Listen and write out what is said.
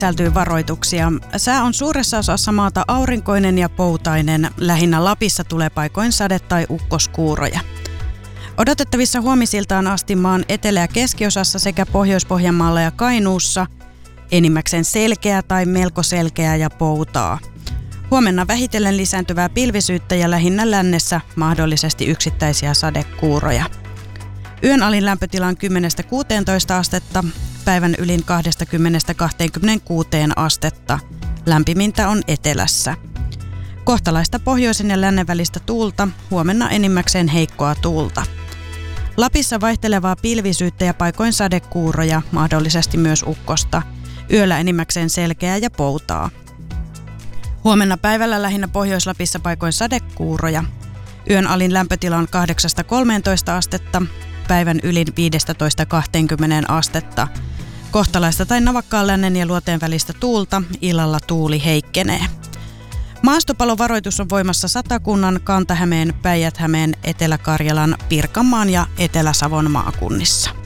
sisältyy varoituksia. Sää on suuressa osassa maata aurinkoinen ja poutainen. Lähinnä Lapissa tulee paikoin sade- tai ukkoskuuroja. Odotettavissa huomisiltaan asti maan etelä- ja keskiosassa sekä Pohjois-Pohjanmaalla ja Kainuussa enimmäkseen selkeää tai melko selkeää ja poutaa. Huomenna vähitellen lisääntyvää pilvisyyttä ja lähinnä lännessä mahdollisesti yksittäisiä sadekuuroja. Yön alin lämpötila on 10-16 astetta, päivän ylin 20-26 astetta. Lämpimintä on etelässä. Kohtalaista pohjoisen ja lännen välistä tuulta, huomenna enimmäkseen heikkoa tuulta. Lapissa vaihtelevaa pilvisyyttä ja paikoin sadekuuroja, mahdollisesti myös ukkosta. Yöllä enimmäkseen selkeää ja poutaa. Huomenna päivällä lähinnä Pohjois-Lapissa paikoin sadekuuroja. Yön alin lämpötila on 8-13 astetta, päivän ylin 15-20 astetta. Kohtalaista tai navakkaan lännen ja luoteen välistä tuulta, illalla tuuli heikkenee. Maastopalovaroitus on voimassa Satakunnan, Kanta-Hämeen, Päijät-Hämeen, Etelä-Karjalan, Pirkanmaan ja Etelä-Savon maakunnissa.